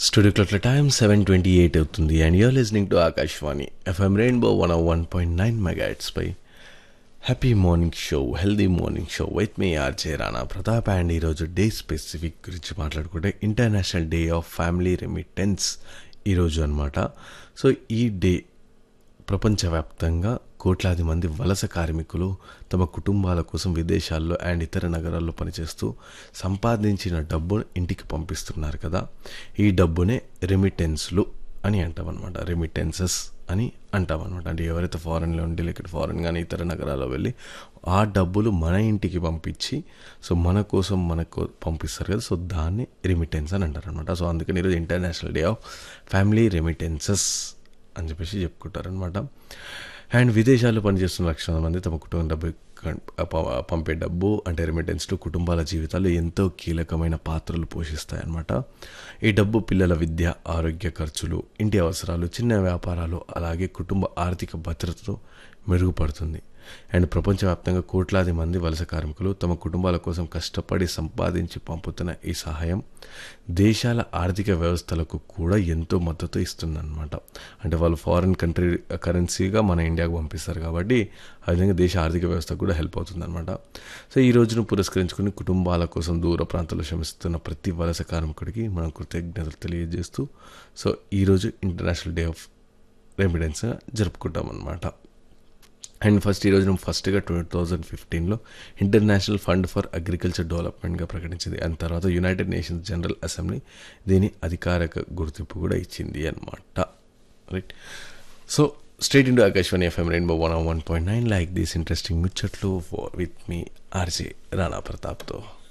Studio క్లాక్ల time 7:28 అవుతుంది and you're listening to Akashvani FM rainbow 101.9 megahertz pi happy morning show, healthy morning show with me RJ Rana Pratap. And ఈరోజు day specific గురించి మాట్లాడుకుంటే international day of family remittance ఈరోజు అనమాట. So ఈ day ప్రపంచవ్యాప్తంగా కోట్లాది మంది వలస కార్మికులు తమ కుటుంబాల కోసం విదేశాల్లో అండ్ ఇతర నగరాల్లో పనిచేస్తూ సంపాదించిన డబ్బును ఇంటికి పంపిస్తున్నారు కదా. ఈ డబ్బునే రెమిటెన్స్లు అని అంటామన్నమాట, రెమిటెన్సెస్ అని అంటామన్నమాట. అంటే ఎవరైతే ఫారెన్లో ఉండి లేకపోతే ఫారెన్ కానీ ఇతర నగరాల్లో వెళ్ళి ఆ డబ్బులు మన ఇంటికి పంపించి సో మన కోసం మనకు పంపిస్తారు కదా, సో దాన్ని రెమిటెన్స్ అని అంటారు అనమాట. సో అందుకని ఈరోజు international day of family remittances అని చెప్పేసి చెప్పుకుంటారనమాట. అండ్ విదేశాల్లో పనిచేస్తున్న లక్షల మంది తమ కుటుంబం డబ్బు పంపే డబ్బు అంటే రెమిటెన్స్లు కుటుంబాల జీవితాల్లో ఎంతో కీలకమైన పాత్రలు పోషిస్తాయన్నమాట. ఈ డబ్బు పిల్లల విద్య, ఆరోగ్య ఖర్చులు, ఇంటి అవసరాలు, చిన్న వ్యాపారాలు, అలాగే కుటుంబ ఆర్థిక భద్రతతో మెరుగుపడుతుంది. అండ్ ప్రపంచవ్యాప్తంగా కోట్లాది మంది వలస కార్మికులు తమ కుటుంబాల కోసం కష్టపడి సంపాదించి పంపుతున్న ఈ సహాయం దేశాల ఆర్థిక వ్యవస్థలకు కూడా ఎంతో మద్దతు ఇస్తుందన్నమాట. అంటే వాళ్ళు ఫారిన్ కంట్రీ కరెన్సీగా మన ఇండియాకు పంపిస్తారు కాబట్టి ఆ విధంగా దేశ ఆర్థిక వ్యవస్థకు కూడా హెల్ప్ అవుతుందన్నమాట. సో ఈ రోజును పురస్కరించుకుని కుటుంబాల కోసం దూర ప్రాంతాల్లో శ్రమిస్తున్న ప్రతి వలస కార్మికుడికి మనం కృతజ్ఞతలు తెలియజేస్తూ సో ఈరోజు ఇంటర్నేషనల్ డే ఆఫ్ రెమిటెన్స్ జరుపుకుంటాం అన్నమాట. అండ్ ఈరోజు ఫస్ట్గా 2015లో ఇంటర్నేషనల్ ఫండ్ ఫర్ అగ్రికల్చర్ డెవలప్మెంట్గా ప్రకటించింది. అండ్ తర్వాత యునైటెడ్ నేషన్స్ జనరల్ అసెంబ్లీ దీని అధికారిక గుర్తింపు కూడా ఇచ్చింది అనమాట. Right. So straight into Akashvani FM rainbow 101.9 like this interesting ముచ్చట్లు విత్ మీ ఆర్జే రానా ప్రతాప్తో.